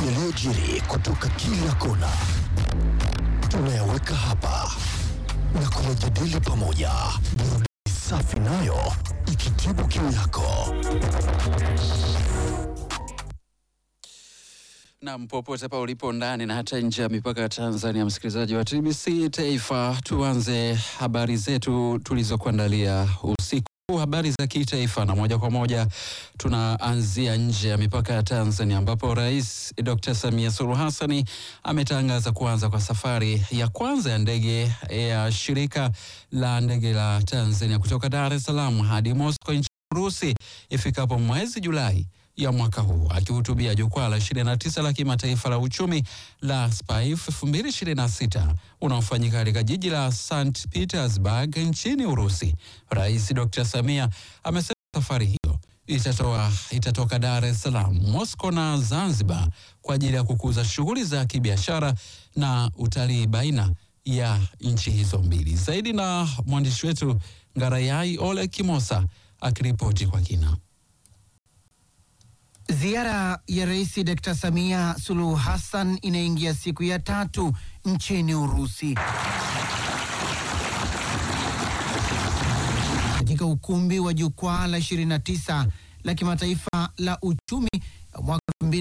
Yaliyojiri kutoka kila kona tunayaweka hapa na kuyajadili pamoja. Burudani safi nayo ikitibu kiu yako. Na popote pa ulipo ndani na hata nje ya mipaka ya Tanzania, msikilizaji wa TBC Taifa, tuanze habari zetu tulizokuandalia usiku. Habari za kitaifa, na moja kwa moja tunaanzia nje ya mipaka ya Tanzania ambapo Rais Dr. Samia Suluhu Hassan ametangaza kuanza kwa safari ya kwanza ya ndege ya shirika la ndege la Tanzania kutoka Dar es Salaam hadi Moscow nchini Urusi ifikapo mwezi Julai ya mwaka huu. Akihutubia jukwaa la 29 la kimataifa la uchumi la SPIEF 2026 unaofanyika katika jiji la St. Petersburg nchini Urusi, Rais Dr. Samia amesema safari hiyo itatoka Dar es Salaam, Moscow na Zanzibar kwa ajili ya kukuza shughuli za kibiashara na utalii baina ya nchi hizo mbili. Zaidi na mwandishi wetu Ngarayai Ole Kimosa akiripoti kwa kina. Ziara ya Rais Dr. Samia Suluhu Hassan inaingia siku ya 3 nchini Urusi. Katika ukumbi wa jukwaa la 29 la kimataifa la uchumi mwaka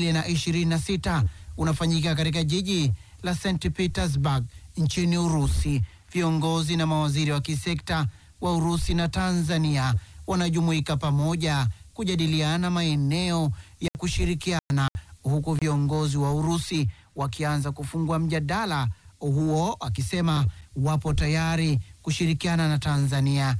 2026 unafanyika katika jiji la St. Petersburg nchini Urusi. Viongozi na mawaziri wa kisekta wa Urusi na Tanzania wanajumuika pamoja kujadiliana maeneo ya kushirikiana, huku viongozi wa Urusi wakianza kufungua mjadala huo akisema wapo tayari kushirikiana na Tanzania.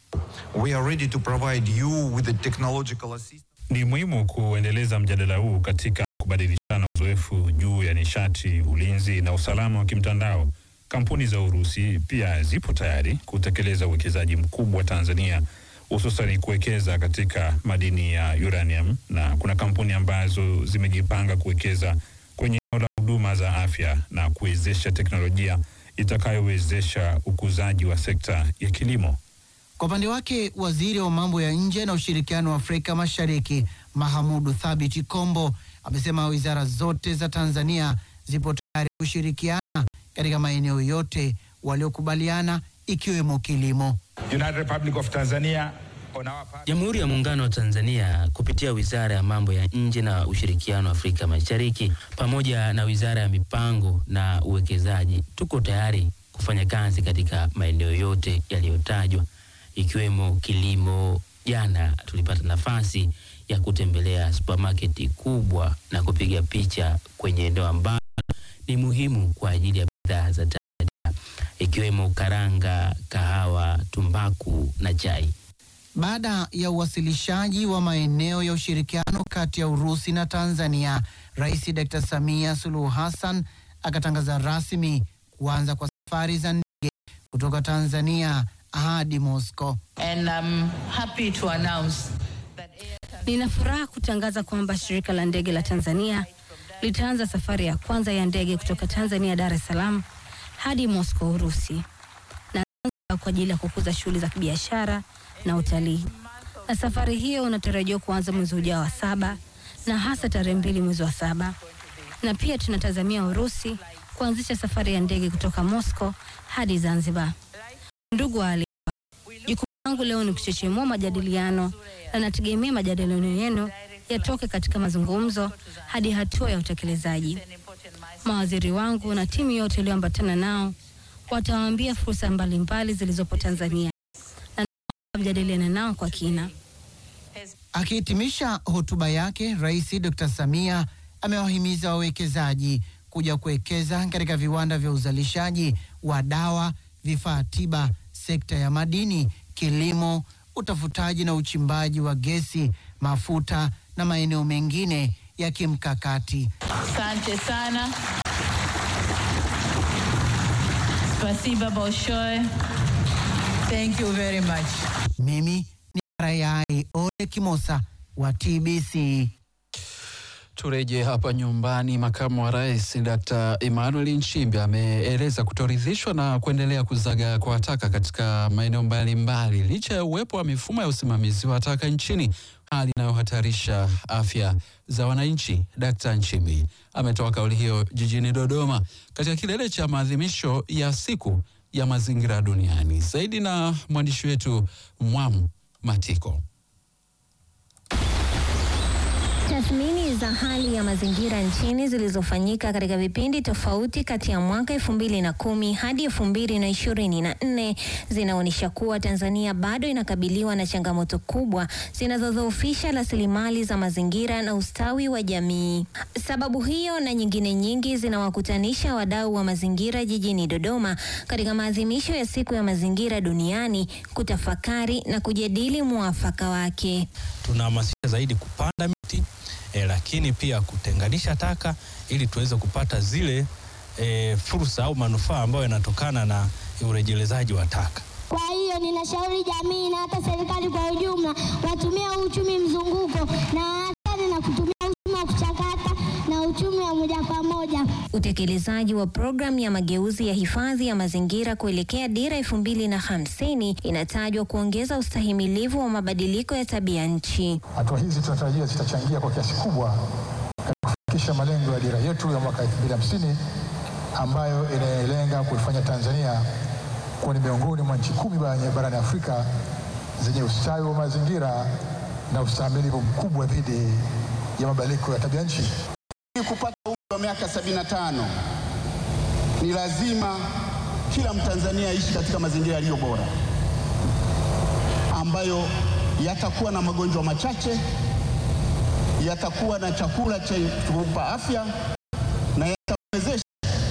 We are ready to provide you with the technological assistance. Ni muhimu kuendeleza mjadala huu katika kubadilishana uzoefu juu ya nishati, ulinzi na usalama wa kimtandao. Kampuni za Urusi pia zipo tayari kutekeleza uwekezaji mkubwa Tanzania, hususan kuwekeza katika madini ya uranium, na kuna kampuni ambazo zimejipanga kuwekeza kwenye eneo la huduma za afya na kuwezesha teknolojia itakayowezesha ukuzaji wa sekta ya kilimo. Kwa upande wake, waziri wa mambo ya nje na ushirikiano wa Afrika Mashariki Mahamudu Thabiti Kombo amesema wizara zote za Tanzania zipo tayari kushirikiana katika maeneo yote waliokubaliana ikiwemo kilimo. United Republic of Tanzania. Jamhuri ya Muungano wa Tanzania kupitia Wizara ya Mambo ya Nje na Ushirikiano wa Afrika Mashariki pamoja na Wizara ya Mipango na Uwekezaji tuko tayari kufanya kazi katika maeneo yote yaliyotajwa ikiwemo kilimo. Jana tulipata nafasi ya kutembelea supermarket kubwa na kupiga picha kwenye eneo ambalo ni muhimu kwa ajili ya bidhaa za Tanzania ikiwemo karanga, kahawa, tumbaku na chai. Baada ya uwasilishaji wa maeneo ya ushirikiano kati ya Urusi na Tanzania, Rais Dr. Samia Suluhu Hassan akatangaza rasmi kuanza kwa safari za ndege kutoka Tanzania hadi Moscow. And I'm happy to announce that Nina furaha kutangaza kwamba shirika la ndege la Tanzania litaanza safari ya kwanza ya ndege kutoka Tanzania Dar es Salaam hadi Moscow Urusi, na kwa ajili ya kukuza shughuli za kibiashara na utalii. Na safari hiyo unatarajiwa kuanza mwezi ujao wa 7 na hasa tarehe 2 mwezi wa 7. Na pia tunatazamia Urusi kuanzisha safari ya ndege kutoka Moscow hadi Zanzibar. Ndugu wale, jukumu langu leo ni kuchechemua majadiliano, na nategemea majadiliano yenu yatoke katika mazungumzo hadi hatua ya utekelezaji. Mawaziri wangu na timu yote iliyoambatana nao watawaambia fursa mbalimbali zilizopo Tanzania na mjadiliana nao kwa kina. Akihitimisha hotuba yake, Rais Dr. Samia amewahimiza wawekezaji kuja kuwekeza katika viwanda vya uzalishaji wa dawa, vifaa tiba, sekta ya madini, kilimo, utafutaji na uchimbaji wa gesi, mafuta na maeneo mengine ya kimkakati. asante sana. Spasiba Bolshoi. Thank you very much. Mimi ni Rayai Ole Kimosa wa TBC. Turejee hapa nyumbani. Makamu wa Rais Dr. Emmanuel Nchimbi ameeleza kutoridhishwa na kuendelea kuzagaa kwa taka katika maeneo mbalimbali licha ya uwepo wa mifumo ya usimamizi wa taka nchini, hali inayo kuhatarisha afya za wananchi. Dkt. Nchimbi ametoa kauli hiyo jijini Dodoma katika kilele cha maadhimisho ya siku ya mazingira duniani. Zaidi na mwandishi wetu Mwamu Matiko. Tathmini za hali ya mazingira nchini zilizofanyika katika vipindi tofauti kati ya mwaka 2010 hadi 2024 zinaonyesha kuwa Tanzania bado inakabiliwa na changamoto kubwa zinazodhoofisha rasilimali za mazingira na ustawi wa jamii. Sababu hiyo na nyingine nyingi zinawakutanisha wadau wa mazingira jijini Dodoma katika maadhimisho ya siku ya mazingira duniani kutafakari na kujadili muafaka wake. Tunahamasisha zaidi kupanda miti lakini pia kutenganisha taka ili tuweze kupata zile fursa au manufaa ambayo yanatokana na urejelezaji wa taka. Kwa hiyo ninashauri jamii na hata serikali kwa ujumla watumie uchumi mzunguko na waachane na kutumia uchumi wa kuchakata na uchumi wa moja kwa moja. Utekelezaji wa programu ya mageuzi ya hifadhi ya mazingira kuelekea dira 2050 inatajwa kuongeza ustahimilivu wa mabadiliko ya tabia nchi. Hatua hizi tunatarajia zitachangia kwa kiasi kubwa katika kufikisha malengo ya dira yetu ya mwaka 2050 ambayo inalenga kuifanya Tanzania kuwa ni miongoni mwa nchi 10 barani Afrika zenye ustawi wa mazingira na ustahimilivu mkubwa dhidi ya mabadiliko ya tabia nchi. Kupata umri wa miaka 75 ni lazima kila Mtanzania aishi katika mazingira yaliyo bora ambayo yatakuwa na magonjwa machache, yatakuwa na chakula cha kupa afya na yatawezesha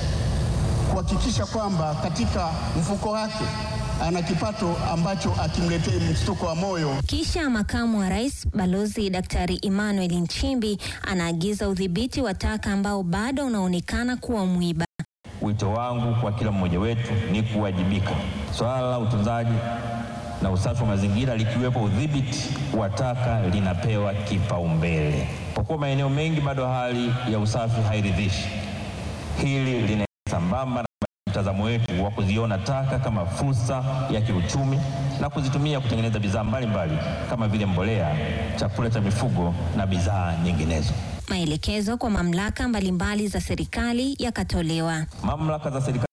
kuhakikisha kwamba katika mfuko wake ana kipato ambacho akimletee mshtuko wa moyo. Kisha makamu wa rais Balozi Daktari Emmanuel Nchimbi anaagiza udhibiti wa taka ambao bado unaonekana kuwa mwiba. Wito wangu kwa kila mmoja wetu ni kuwajibika. Swala la utunzaji na usafi wa mazingira likiwepo udhibiti wa taka linapewa kipaumbele. Kwa kuwa maeneo mengi bado hali ya usafi hairidhishi, hili lina sambamba na mtazamo wetu wa kuziona taka kama fursa ya kiuchumi na kuzitumia kutengeneza bidhaa mbalimbali kama vile mbolea, chakula cha mifugo na bidhaa nyinginezo. Maelekezo kwa mamlaka mbalimbali za serikali yakatolewa. Mamlaka za serikali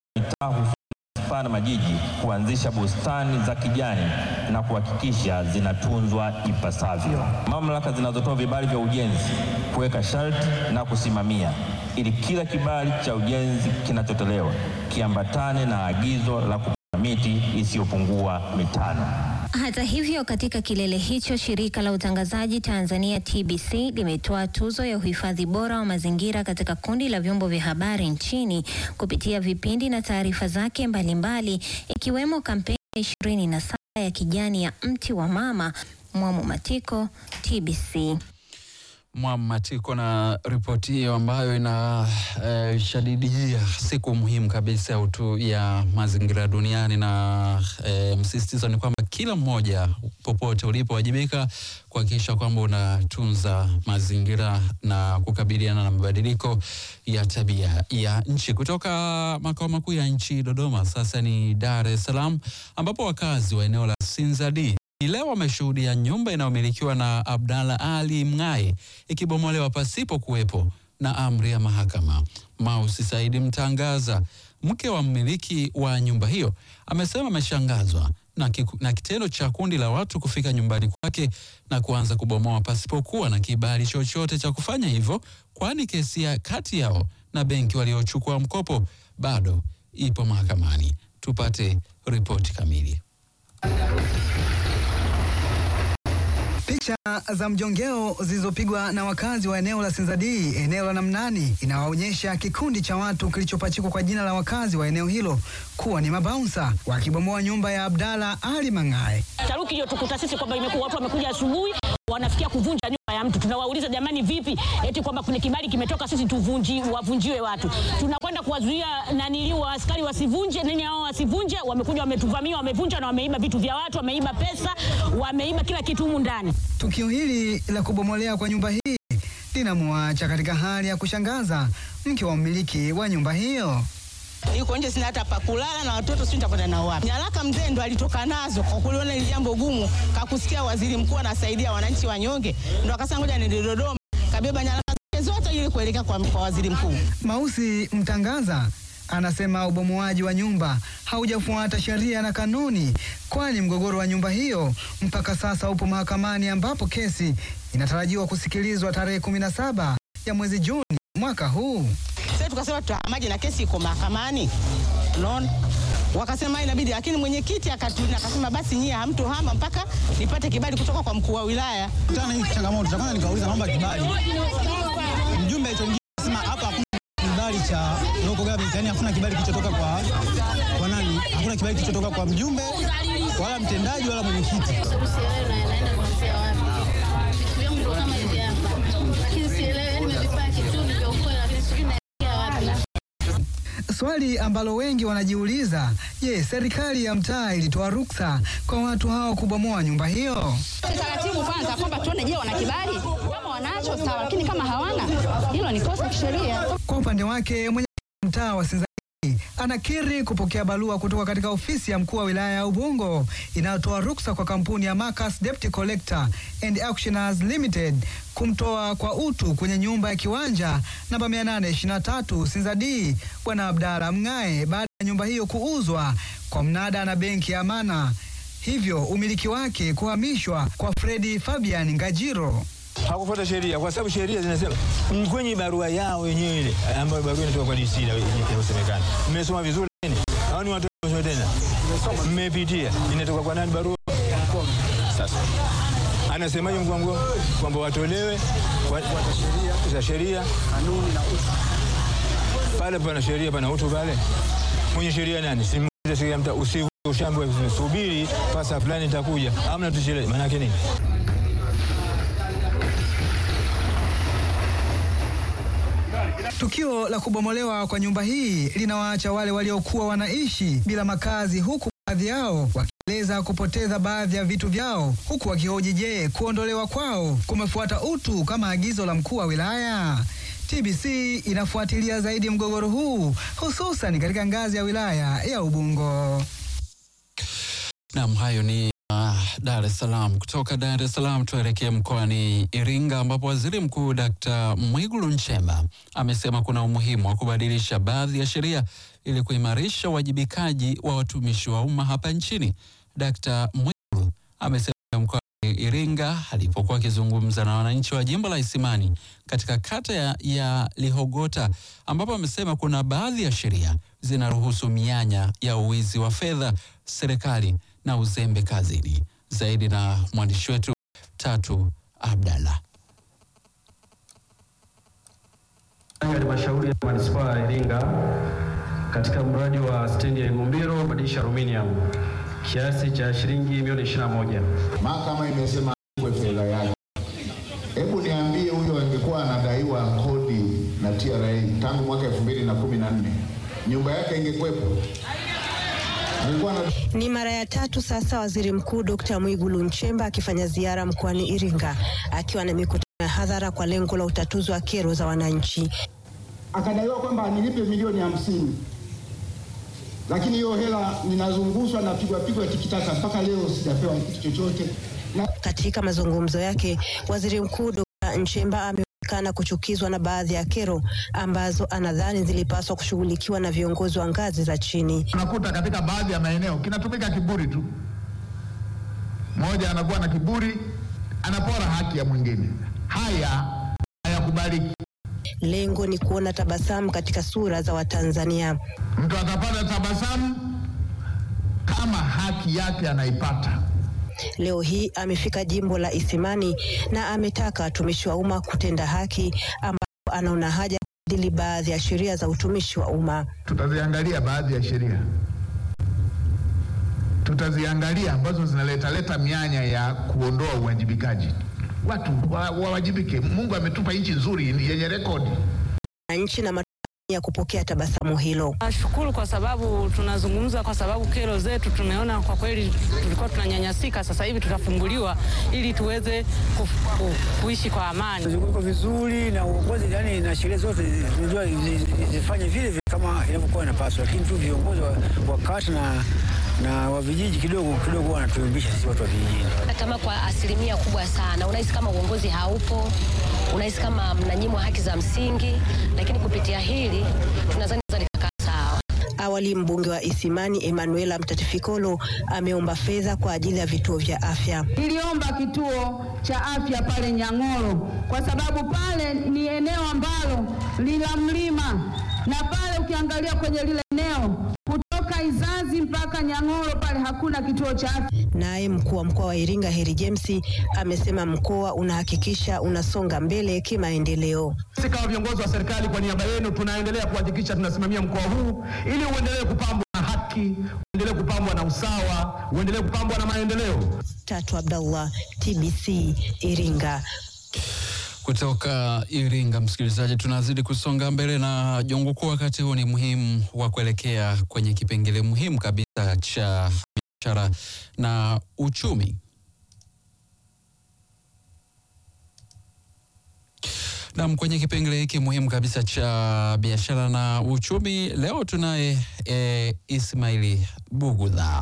mitaa na majiji kuanzisha bustani za kijani na kuhakikisha zinatunzwa ipasavyo. Mamlaka zinazotoa vibali vya ujenzi kuweka sharti na kusimamia ili kila kibali cha ujenzi kinachotolewa kiambatane na agizo la kupanda miti isiyopungua 5. Hata hivyo, katika kilele hicho, shirika la utangazaji Tanzania TBC limetoa tuzo ya uhifadhi bora wa mazingira katika kundi la vyombo vya habari nchini kupitia vipindi na taarifa zake mbalimbali, ikiwemo kampeni 27 ya kijani ya mti wa mama. Mwamu Matiko, TBC. Mwamu Matiko na ripoti hiyo ambayo ina shadidia siku muhimu kabisa ya mazingira duniani, na msisitizo ni kwamba kila mmoja popote ulipowajibika kuhakikisha kwamba unatunza mazingira na kukabiliana na mabadiliko ya tabia ya nchi. Kutoka makao makuu ya nchi Dodoma, sasa ni Dar es Salaam, ambapo wakazi wa eneo la Sinzadi leo wameshuhudia nyumba inayomilikiwa na Abdalla Ali Mngai ikibomolewa pasipo kuwepo na amri ya mahakama. Mausi Saidi Mtangaza, mke wa mmiliki wa nyumba hiyo, amesema ameshangazwa na kitendo cha kundi la watu kufika nyumbani kwake na kuanza kubomoa pasipokuwa na kibali chochote cha kufanya hivyo, kwani kesi ya kati yao na benki waliochukua mkopo bado ipo mahakamani. Tupate ripoti kamili. Picha za mjongeo zilizopigwa na wakazi wa eneo la Sinzadi, eneo la Namnani, inawaonyesha kikundi cha watu kilichopachikwa kwa jina la wakazi wa eneo hilo kuwa ni mabaunsa wakibomoa nyumba ya Abdalla Ali Mngai. Taruki hiyo tukuta sisi kwamba imekuwa watu wamekuja asubuhi wanafikia kuvunja nyumba ya mtu. Tunawauliza, jamani vipi? Eti kwamba kuna kibali kimetoka sisi wavunjiwe watu. Tunakwenda kuwazuia askari wasivunje, hao wasivunje, wamekuja wametuvamia, wamevunja na wameiba vitu vya watu, wameiba pesa, wameiba kila kitu humu ndani. Tukio hili la kubomolea kwa nyumba hii linamwacha katika hali ya kushangaza mke wa mmiliki wa nyumba hiyo. Yuko nje, sina hata pa kulala na watoto sio nitakwenda nao wapi. Nyaraka mzee ndo alitoka nazo kwa kuliona ile jambo gumu, kakusikia waziri mkuu anasaidia wananchi wanyonge, ndo akasema ngoja niende Dodoma, kabeba nyaraka zote ili kuelekea kwa waziri mkuu. Mausi Mtangaza anasema ubomoaji wa nyumba haujafuata sheria na kanuni, kwani mgogoro wa nyumba hiyo mpaka sasa upo mahakamani, ambapo kesi inatarajiwa kusikilizwa tarehe 17 ya mwezi Juni mwaka huu. Sasa tukasema tutahamaje na kesi iko mahakamani. Unaona? Wakasema inabidi, lakini mwenyekiti akasema basi nyie hamtohama mpaka nipate kibali kutoka kwa mkuu wa wilaya. Tena hii changamoto, kwanza nikauliza mambo ya kibali. Mjumbe alisema hapa hakuna kibali cha local government, yani hakuna kibali kilichotoka kwa nani? Hakuna kibali kilichotoka kwa mjumbe wala mtendaji wala mwenyekiti. Swali ambalo wengi wanajiuliza, je, serikali ya mtaa ilitoa ruksa kwa watu hao kubomoa nyumba hiyo? Taratibu kwanza kwamba tuone je wana kibali, kama wanacho sawa, lakini kama hawana hilo ni kosa kisheria. Kwa upande wake mwenye mtaa wa Sinzadii anakiri kupokea barua kutoka katika ofisi ya mkuu wa wilaya ya Ubungo inayotoa ruksa kwa kampuni ya Marcus Deputy Collector and Auctioneers Limited kumtoa kwa utu kwenye nyumba ya kiwanja namba 823 Sinzadii Bwana Abdalla Mngae baada ya nyumba hiyo kuuzwa kwa mnada na benki ya Amana, hivyo umiliki wake kuhamishwa kwa Fredi Fabian Ngajiro. Hakufuata sheria kwa sababu sheria zinasema kwenye barua yao wenyewe ile ambayo barua inatoka kwa DC na inasemekana. Mmesoma vizuri nini? Hao ni watu wasome tena. Mmepitia. Inatoka kwa nani barua? Sasa. Anasemaje mkuu kwamba watolewe kwa sheria, kanuni na utu. Pale pana sheria pana utu pale. Mwenye sheria nani? Si sheria mta usivu ushambwe subiri pasa fulani itakuja. Hamna tuchelewe. Maana yake nini? Tukio la kubomolewa kwa nyumba hii linawaacha wale waliokuwa wanaishi bila makazi, huku baadhi yao wakieleza kupoteza baadhi ya vitu vyao, huku wakihoji je, kuondolewa kwao kumefuata utu kama agizo la mkuu wa wilaya. TBC inafuatilia zaidi mgogoro huu, hususan katika ngazi ya wilaya ya Ubungo. Naam, hayo ni Dar es Salaam. Kutoka Dar es Salaam tuelekee mkoani Iringa, ambapo Waziri Mkuu Dr. Mwigulu Nchemba amesema kuna umuhimu wa kubadilisha baadhi ya sheria ili kuimarisha uwajibikaji wa watumishi wa umma hapa nchini. Dr. Mwigulu amesema mkoani Iringa alipokuwa akizungumza na wananchi wa jimbo la Isimani katika kata ya Lihogota, ambapo amesema kuna baadhi ya sheria zinaruhusu mianya ya uwizi wa fedha serikali na uzembe kazini. Zaidi na mwandishi wetu Tatu Abdalla. Halmashauri ya Manispaa ya Iringa katika mradi wa stendi ya Igumbiro badilisha aluminium kiasi cha shilingi milioni 21. Mahakama imesema kwa fedha yake. Hebu niambie, huyo angekuwa anadaiwa kodi na TRA tangu mwaka 2014, nyumba yake ingekuwepo? Ni mara ya tatu sasa Waziri Mkuu Dr. Mwigulu Nchemba akifanya ziara mkoani Iringa akiwa na mikutano ya hadhara kwa lengo la utatuzi wa kero za wananchi. Akadaiwa kwamba nilipe milioni 50. Lakini hiyo hela ninazungushwa na pigwa tikitaka mpaka leo sijapewa kitu chochote. Katika mazungumzo yake, Waziri Mkuu Dr. Nchemba ameonekana kuchukizwa na baadhi ya kero ambazo anadhani zilipaswa kushughulikiwa na viongozi wa ngazi za chini. Unakuta katika baadhi ya maeneo kinatumika kiburi tu. Mmoja anakuwa na kiburi, anapora haki ya mwingine. Haya hayakubaliki. Lengo ni kuona tabasamu katika sura za Watanzania. Mtu atapata tabasamu kama haki yake anaipata. Leo hii amefika jimbo la Isimani na ametaka watumishi wa umma kutenda haki, ambapo anaona haja kubadili baadhi ya sheria za utumishi wa umma. Tutaziangalia baadhi ya sheria. Tutaziangalia ambazo zinaleta mianya ya kuondoa uwajibikaji. Watu wawajibike. Mungu ametupa nchi nzuri yenye rekodi. Nchi na ya kupokea tabasamu hilo. Nashukuru kwa sababu tunazungumza, kwa sababu kero zetu tumeona kwa kweli tulikuwa tunanyanyasika, sasa hivi tutafunguliwa ili tuweze kuishi kwa amani. Tuko vizuri na uongozi, yani na sheria zote tunajua zifanye vile kama inavyokuwa inapaswa, lakini tu viongozi wa kata na wa vijiji kidogo wanatuumbisha sisi watu wa vijijini. Kama kwa asilimia kubwa sana unahisi kama uongozi haupo, unahisi kama mnanyimwa haki za msingi, lakini kupitia hili tunadhani zitakaa sawa. Awali mbunge wa Isimani Emanuela Mtatifikolo ameomba fedha kwa ajili ya vituo vya afya. Niliomba kituo cha afya pale Nyang'oro kwa sababu pale ni eneo ambalo lila mlima, na pale ukiangalia kwenye lile eneo kutoka Izazi mpaka Nyang'oro pale hakuna kituo cha afya. Naye mkuu wa mkoa wa Iringa Heri James amesema mkoa unahakikisha unasonga mbele kimaendeleo. Sisi kama viongozi wa serikali kwa niaba yenu tunaendelea kuhakikisha tunasimamia mkoa huu ili uendelee kupambwa na haki, uendelee kupambwa na usawa, uendelee kupambwa na maendeleo. Tatu Abdallah, TBC Iringa. Kutoka Iringa, msikilizaji, tunazidi kusonga mbele na Jongo Kuu. Wakati huu ni muhimu wa kuelekea kwenye kipengele muhimu kabisa cha biashara na uchumi. Na kwenye kipengele hiki muhimu kabisa cha biashara na uchumi, leo tunaye Ismail Bugudha.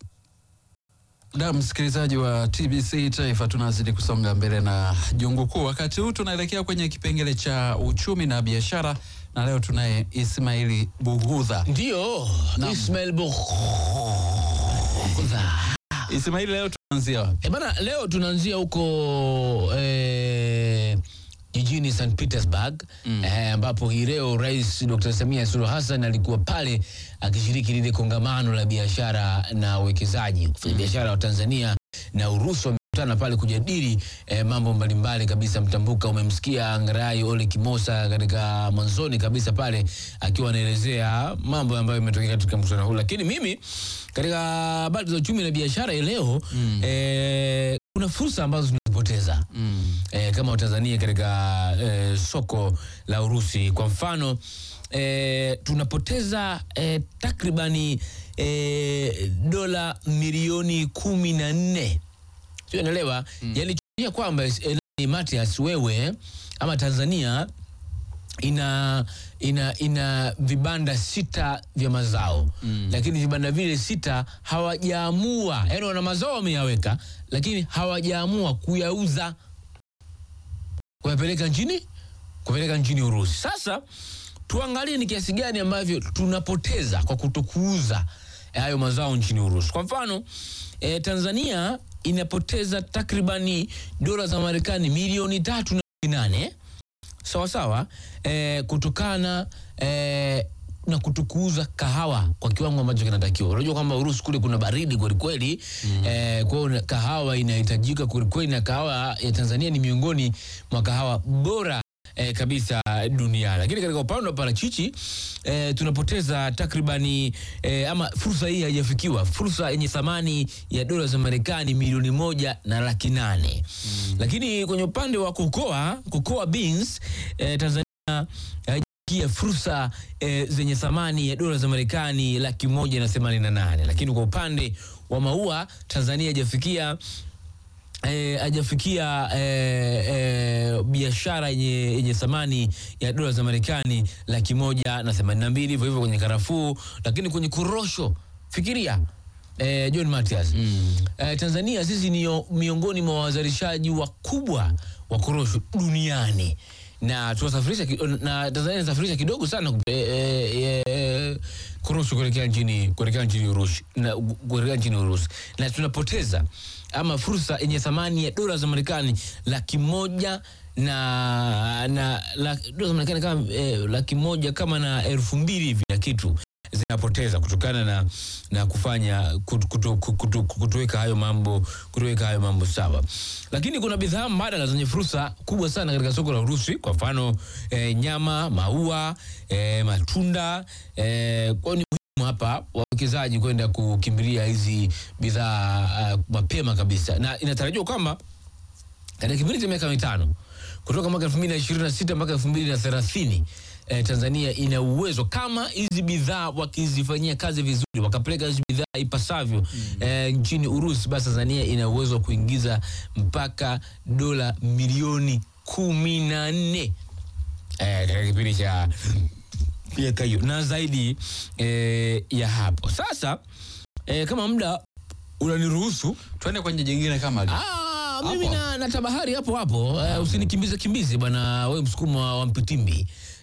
Na msikilizaji wa TBC Taifa, tunazidi kusonga mbele na Jongo Kuu. Wakati huu tunaelekea kwenye kipengele cha uchumi na biashara, na leo tunaye Ismail Bugudha. Ndio, Ismail Bugudha. Ismail, leo tunaanzia wapi? Bana, leo tunaanzia huko jijini St. Petersburg, ambapo hii leo Rais Dr. Samia Suluhu Hassan alikuwa pale akishiriki lile kongamano la biashara na uwekezaji. Kufanya biashara wa Tanzania na Urusi wamekutana pale kujadili mambo mbalimbali kabisa. Mtambuka, umemsikia Ngarai Ole Kimosa katika mwanzoni kabisa pale akiwa anaelezea mambo ambayo yametokea katika mkutano huu. Lakini mimi katika habari za uchumi na biashara leo kuna fursa ambazo tunazipoteza kama Tanzania katika soko la Urusi. Kwa mfano tunapoteza takribani dola milioni 14. Sio, unaelewa? Yalichukia kwamba Matias, wewe ama Tanzania ina vibanda 6 vya mazao, lakini vibanda vile 6 hawajaamua, yaani wana mazao wameyaweka lakini hawajaamua kuyauza, kupeleka nchini Urusi. Sasa tuangalie ni kiasi gani ambavyo tunapoteza kwa kutokuuza hayo mazao nchini Urusi. Kwa mfano Tanzania inapoteza takribani dola za Marekani milioni 3.8 sawa kutokana na kutokuuza kahawa kwa kiwango ambacho kinatakiwa. Unajua kwamba Urusi kule kuna baridi kweli kweli, kwa hiyo kahawa inahitajika kweli kweli, na kahawa ya Tanzania ni miongoni mwa kahawa bora kabisa duniani. Lakini katika upande wa parachichi tunapoteza takribani ama fursa hii haijafikiwa, fursa yenye thamani ya dola za Marekani milioni 1.8. Lakini kwenye upande wa cocoa beans Tanzania haijafikia fursa zenye thamani ya dola za Marekani 188. Lakini kwa upande wa maua Tanzania hajafikia biashara yenye thamani ya dola za Marekani 182. Hivyo hivyo kwenye karafuu. Lakini kwenye korosho fikiria John Matias, Tanzania sisi ni miongoni mwa wazalishaji wakubwa wa korosho duniani, na tunasafirisha na Tanzania inasafirisha kidogo sana korosho kuelekea nchini Urusi, na tunapoteza ama fursa yenye thamani ya dola za Marekani 100 na dola za Marekani kama 100 kama na 2,000 hivi na kitu zinapoteza kutokana na kufanya kutoweka hayo mambo sawa. Lakini kuna bidhaa mbadala zenye fursa kubwa sana katika soko la Urusi. Kwa mfano nyama, maua, matunda. Kwa ni muhimu hapa wawekezaji kwenda kukimbilia hizi bidhaa mapema kabisa, na inatarajiwa kwamba katika kipindi cha miaka 5 kutoka mwaka 2026 mpaka 2030 Tanzania ina uwezo, kama hizi bidhaa wakizifanyia kazi vizuri, wakapeleka hizi bidhaa ipasavyo nchini Urusi, basi Tanzania ina uwezo wa kuingiza mpaka dola milioni 14 katika kipindi cha miaka hiyo na zaidi ya hapo. Sasa kama muda unaniruhusu twende kwenye jingine kama hili. Mimi na tabahari hapo usinikimbize bwana, wewe msukuma wa Mpitimbi.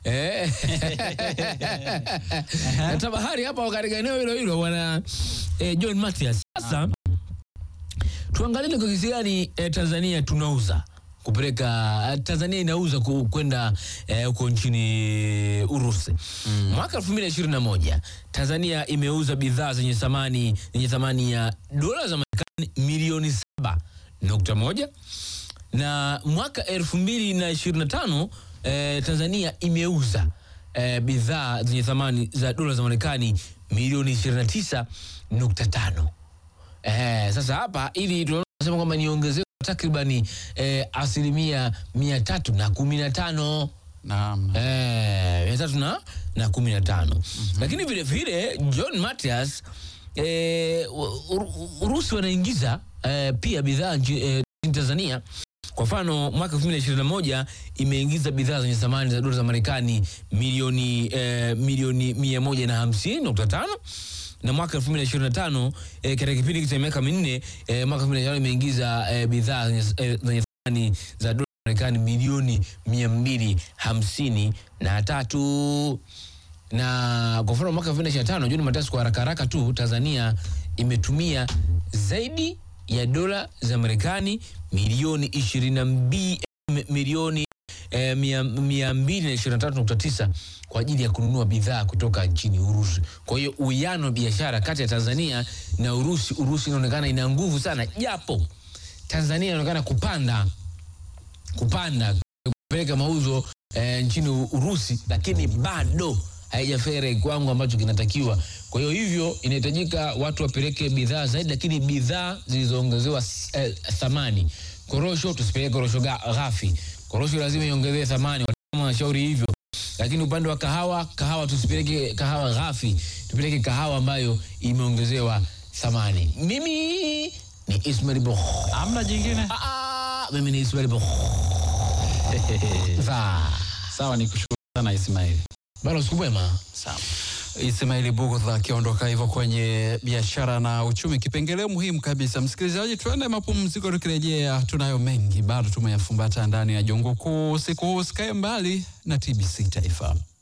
Na tabahari hapa katika eneo hilo bwana John Mathias. Sasa tuangalie kwa kiasi gani Tanzania tunauza kupeleka, Tanzania inauza kwenda huko nchini Urusi. Mwaka 2021 Tanzania imeuza bidhaa zenye thamani ya dola za Marekani milioni 7.1, na mwaka 2025 Tanzania imeuza bidhaa zenye thamani za dola za Marekani milioni 29.5. Sasa hapa ili tunasema kwamba ni ongezeko takribani 315%. Naam. 315. Lakini vile vile John Mathias, Urusi wanaingiza pia bidhaa nchini Tanzania. Kwa mfano mwaka 2021 imeingiza bidhaa zenye thamani za dola za Marekani milioni 150.5, na mwaka 2025 katika kipindi cha miaka minne mwaka 2025 imeingiza bidhaa zenye thamani za dola za Marekani milioni 253. Na kwa mfano mwaka 2025 John Mathias, kwa haraka tu, Tanzania imetumia zaidi ya dola za Marekani milioni 223.9 kwa ajili ya kununua bidhaa kutoka nchini Urusi. Kwa hiyo uwiano wa biashara kati ya Tanzania na Urusi inaonekana ina nguvu sana, japo Tanzania inaonekana kupanda kupeleka mauzo nchini Urusi, lakini bado haijafere kiwango ambacho kinatakiwa. Kwa hivyo inahitajika watu wapeleke bidhaa zaidi, lakini bidhaa zilizoongezewa thamani. Korosho tusipeleke korosho ghafi, korosho lazima iongezewe thamani, wataalamu wanashauri hivyo. Lakini upande wa kahawa tusipeleke kahawa ghafi, tupeleke kahawa ambayo imeongezewa thamani. Mimi ni Ismail Bo. Hamna jingine? Mimi ni Ismail Bo. Sawa, nikushukuru sana Ismail. Bado siku mwema. Sawa. Ismail Bugudha akiondoka hivyo kwenye biashara na uchumi, kipengele muhimu kabisa. Msikilizaji, tuende mapumziko, tukirejea tunayo mengi bado tumeyafumbata ndani ya Jongo Kuu. Usiku huu usikae mbali na TBC Taifa.